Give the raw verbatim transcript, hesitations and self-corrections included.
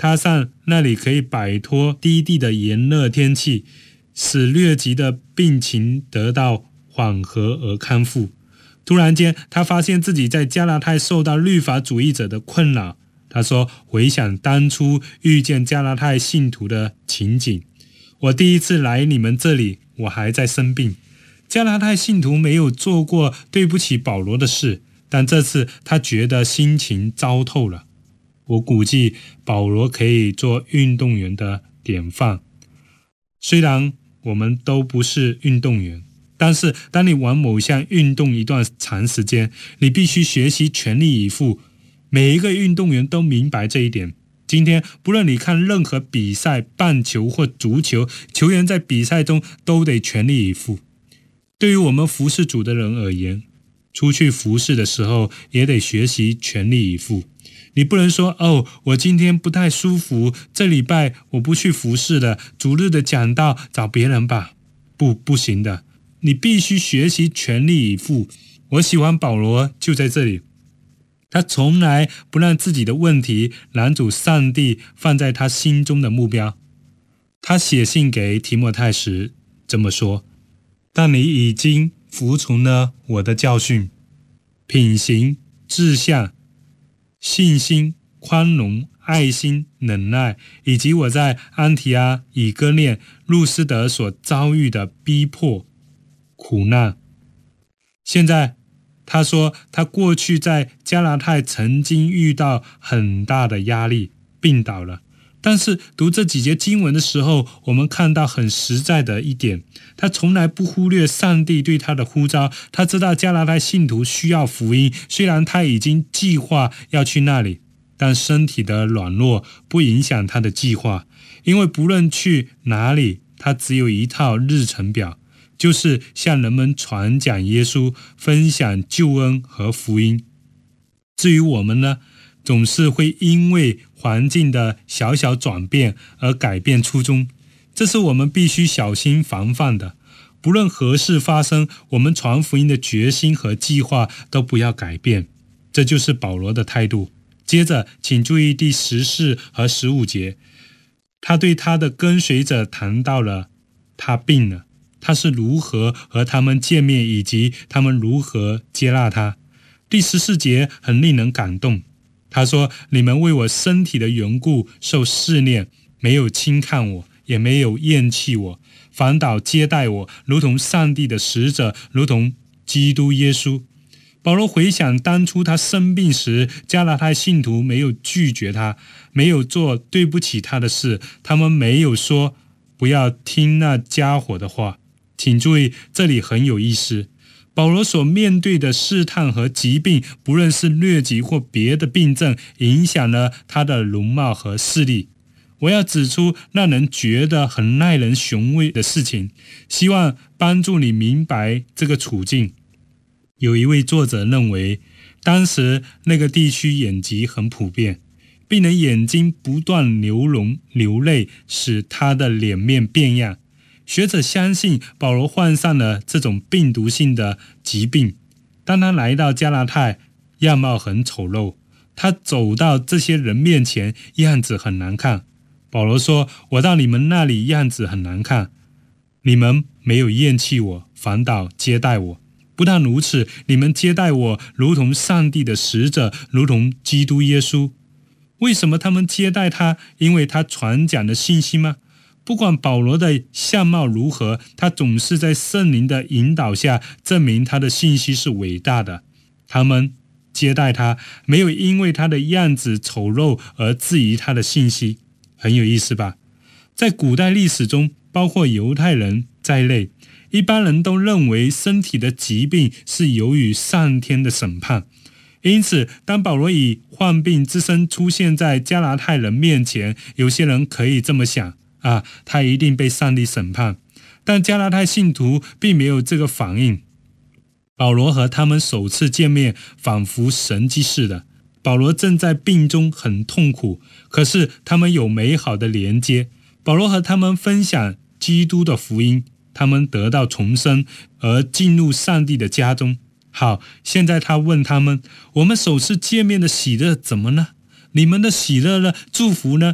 他上那里可以摆脱低地的炎热天气，使疟疾的病情得到缓和而康复。突然间，他发现自己在加拉太受到律法主义者的困扰。他说，回想当初遇见加拉太信徒的情景，我第一次来你们这里，我还在生病。加拉太信徒没有做过对不起保罗的事，但这次他觉得心情糟透了。我估计保罗可以做运动员的典范。虽然我们都不是运动员，但是当你玩某项运动一段长时间，你必须学习全力以赴。每一个运动员都明白这一点。今天不论你看任何比赛，棒球或足球，球员在比赛中都得全力以赴。对于我们服侍主的人而言，出去服侍的时候也得学习全力以赴。你不能说，哦，我今天不太舒服，这礼拜我不去服侍了，主日的讲道找别人吧。不，不行的，你必须学习全力以赴。我喜欢保罗就在这里，他从来不让自己的问题拦阻上帝放在他心中的目标。他写信给提摩太时这么说，但你已经服从了我的教训，品行、志向、信心、宽容、爱心、忍耐，以及我在安提阿、以哥念、路斯德所遭遇的逼迫、苦难。现在他说，他过去在加拉太曾经遇到很大的压力，病倒了。但是读这几节经文的时候，我们看到很实在的一点，他从来不忽略上帝对他的呼召。他知道加拉太信徒需要福音，虽然他已经计划要去那里，但身体的软弱不影响他的计划，因为不论去哪里，他只有一套日程表，就是向人们传讲耶稣，分享救恩和福音。至于我们呢，总是会因为环境的小小转变而改变初衷，这是我们必须小心防范的。不论何事发生，我们传福音的决心和计划都不要改变，这就是保罗的态度。接着请注意第十四和十五节，他对他的跟随者谈到了他病了，他是如何和他们见面，以及他们如何接纳他。第十四节很令人感动，他说，你们为我身体的缘故受试炼，没有轻看我，也没有厌弃我，反倒接待我，如同上帝的使者，如同基督耶稣。保罗回想当初他生病时，加拉太信徒没有拒绝他，没有做对不起他的事，他们没有说不要听那家伙的话。请注意，这里很有意思，保罗所面对的试探和疾病，不论是疟疾或别的病症，影响了他的容貌和视力。我要指出让人觉得很耐人寻味的事情，希望帮助你明白这个处境。有一位作者认为，当时那个地区眼疾很普遍，病人眼睛不断流脓流泪，使他的脸面变样。学者相信保罗患上了这种病毒性的疾病。当他来到加拉太，样貌很丑陋，他走到这些人面前，样子很难看。保罗说，我到你们那里样子很难看，你们没有厌弃我，反倒接待我。不但如此，你们接待我如同上帝的使者，如同基督耶稣。为什么他们接待他？因为他传讲的信息吗？不管保罗的相貌如何，他总是在圣灵的引导下证明他的信息是伟大的。他们接待他，没有因为他的样子丑陋而质疑他的信息。很有意思吧？在古代历史中，包括犹太人在内，一般人都认为身体的疾病是由于上天的审判。因此，当保罗以患病之身出现在加拉太人面前，有些人可以这么想，啊，他一定被上帝审判。但加拉太信徒并没有这个反应。保罗和他们首次见面，仿佛神迹似的。保罗正在病中很痛苦，可是他们有美好的连接。保罗和他们分享基督的福音，他们得到重生，而进入上帝的家中。好，现在他问他们，我们首次见面的喜乐怎么呢？你们的喜乐呢？祝福呢？